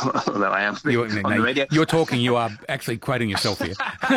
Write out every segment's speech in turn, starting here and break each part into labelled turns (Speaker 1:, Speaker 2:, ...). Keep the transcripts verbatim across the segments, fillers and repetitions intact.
Speaker 1: although I am
Speaker 2: You're,
Speaker 1: on
Speaker 2: no,
Speaker 1: the radio.
Speaker 2: You're talking, you are actually quoting yourself here.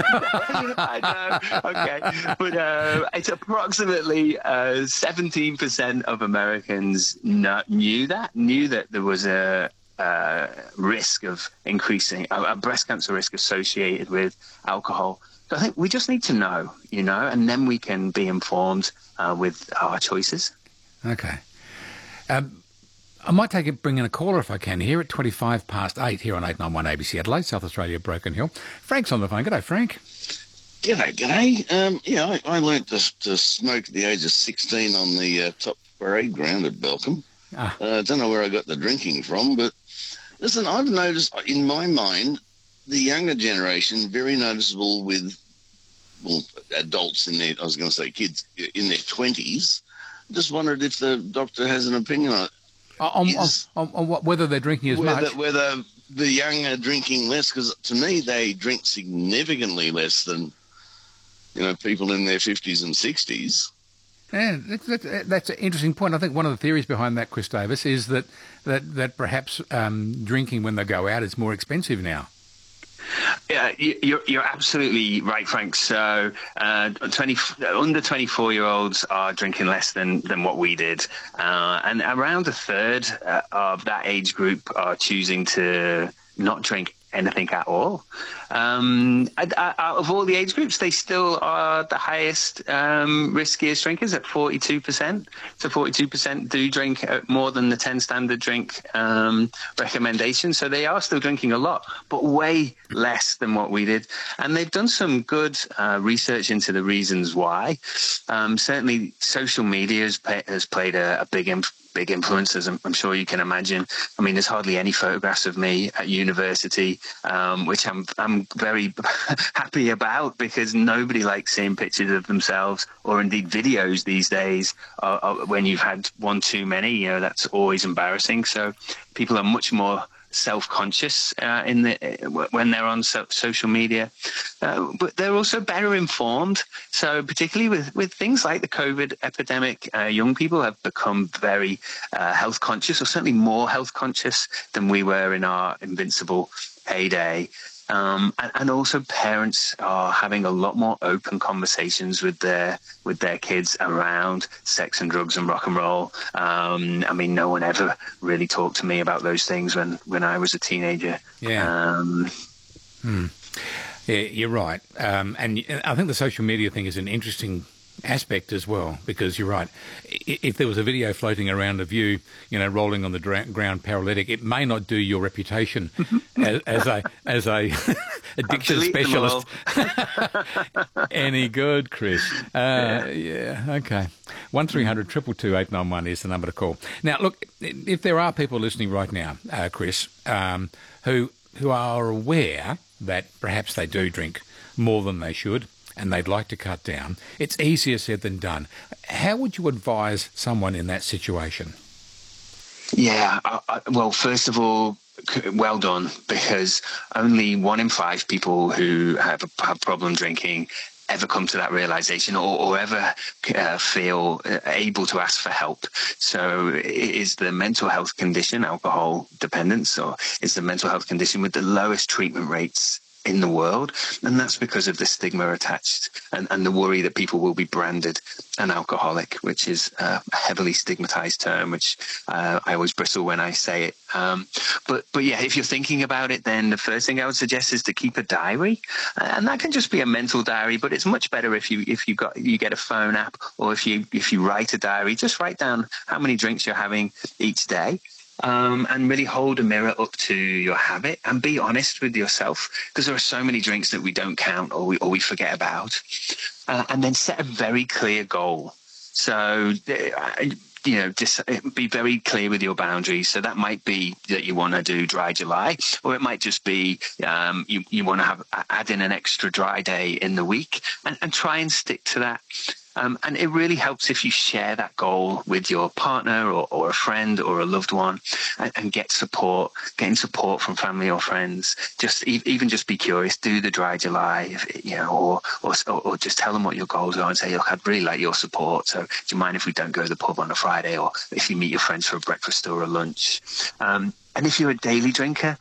Speaker 1: I know, okay. But uh, it's approximately uh, seventeen percent of Americans kn- knew that, knew that there was a uh, risk of increasing, a, a breast cancer risk associated with alcohol. So I think we just need to know, you know, and then we can be informed uh, with our choices.
Speaker 2: Okay. Um, I might take it, bring in a caller if I can here at twenty-five past eight here on eight ninety-one A B C Adelaide, South Australia, Broken Hill. Frank's on the phone. G'day, Frank.
Speaker 3: G'day, g'day. Um, yeah, I, I learnt to, to smoke at the age of sixteen on the uh, top parade ground at Belcombe.
Speaker 2: Ah.
Speaker 3: Uh, I don't know where I got the drinking from, but listen, I've noticed in my mind the younger generation very noticeable with, well, adults in their, I was going to say kids, in their twenties. Just wondered if the doctor has an opinion on it.
Speaker 2: On,
Speaker 3: Is,
Speaker 2: on, on, on what, whether they're drinking as
Speaker 3: whether,
Speaker 2: much?
Speaker 3: Whether the young are drinking less, because to me they drink significantly less than, you know, people in their fifties and sixties.
Speaker 2: Yeah, that's, that's, that's an interesting point. I think one of the theories behind that, Chris Davis, is that that, that perhaps um, drinking when they go out is more expensive now.
Speaker 1: Yeah, you're you're absolutely right, Frank. So, uh, twenty under twenty-four year olds are drinking less than than what we did, uh, and around a third uh, of that age group are choosing to not drink anything at all. Um, out of all the age groups, they still are the highest um, riskiest drinkers at forty-two percent. So forty-two percent do drink more than the ten standard drink um, recommendation. So they are still drinking a lot, but way less than what we did. And they've done some good uh, research into the reasons why. Um, certainly, social media has, pay, has played a, a big impact. Big influences, I'm, I'm sure you can imagine. I mean, there's hardly any photographs of me at university, um, which I'm I'm very happy about, because nobody likes seeing pictures of themselves, or indeed videos these days. Uh, uh, when you've had one too many, you know, that's always embarrassing. So people are much more self-conscious uh, in the when they're on so- social media, uh, but they're also better informed. So particularly with, with things like the COVID epidemic, uh, young people have become very uh, health conscious, or certainly more health conscious than we were in our invincible heyday. Um, and, and also parents are having a lot more open conversations with their with their kids around sex and drugs and rock and roll. Um, I mean, no one ever really talked to me about those things when, when I was a teenager.
Speaker 2: Yeah.
Speaker 1: Um,
Speaker 2: hmm. Yeah, you're right. Um, and I think the social media thing is an interesting aspect as well, because you're right. If there was a video floating around of you, you know, rolling on the dra- ground paralytic, it may not do your reputation as, as a as a addiction specialist any good, Chris. Uh, yeah. yeah, okay. One three hundred two two two eight nine one is the number to call. Now, look, if there are people listening right now, uh, Chris, um, who who are aware that perhaps they do drink more than they should, and they'd like to cut down, it's easier said than done. How would you advise someone in that situation?
Speaker 1: Yeah, I, I, well, first of all, well done, because only one in five people who have a have problem drinking ever come to that realization, or, or ever uh, feel able to ask for help. So it is the mental health condition, alcohol dependence, or is the mental health condition with the lowest treatment rates in the world, and that's because of the stigma attached and, and the worry that people will be branded an alcoholic, which is a heavily stigmatized term, which uh, I always bristle when I say it. Um, but but yeah, if you're thinking about it, then the first thing I would suggest is to keep a diary, and that can just be a mental diary. But it's much better if you if you got you get a phone app, or if you if you write a diary, just write down how many drinks you're having each day. Um, and really hold a mirror up to your habit and be honest with yourself, because there are so many drinks that we don't count, or we or we forget about. Uh, and then set a very clear goal. So, uh, you know, just be very clear with your boundaries. So that might be that you want to do dry July, or it might just be um, you, you want to have add in an extra dry day in the week, and, and try and stick to that. Um, and it really helps if you share that goal with your partner, or, or a friend, or a loved one, and, and get support, getting support from family or friends. Just even just be curious, do the dry July, if, you know, or, or or just tell them what your goals are and say, look, I'd really like your support. So do you mind if we don't go to the pub on a Friday, or if you meet your friends for a breakfast or a lunch? Um, And if you're a daily drinker,